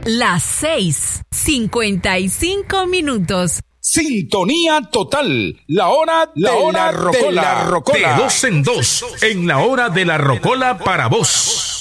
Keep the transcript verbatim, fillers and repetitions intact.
Las seis, cincuenta y cinco minutos. Sintonía total. La hora, la hora de la rocola. De la rocola. De dos en dos. En la hora de la rocola para vos.